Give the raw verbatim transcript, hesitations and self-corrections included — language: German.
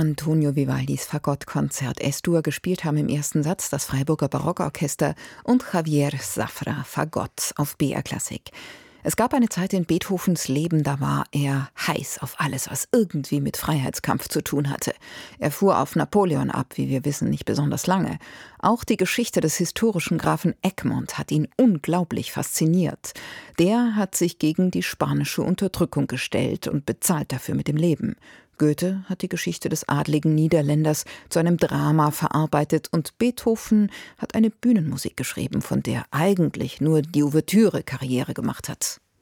Antonio Vivaldis Fagottkonzert Es-Dur. Gespielt haben im ersten Satz das Freiburger Barockorchester und Javier Zafra Fagott auf B R Klassik. Es gab eine Zeit in Beethovens Leben, da war er heiß auf alles, was irgendwie mit Freiheitskampf zu tun hatte. Er fuhr auf Napoleon ab, wie wir wissen, nicht besonders lange. Auch die Geschichte des historischen Grafen Egmont hat ihn unglaublich fasziniert. Der hat sich gegen die spanische Unterdrückung gestellt und bezahlt dafür mit dem Leben. Goethe hat die Geschichte des adligen Niederländers zu einem Drama verarbeitet und Beethoven hat eine Bühnenmusik geschrieben, von der eigentlich nur die Ouvertüre Karriere gemacht hat.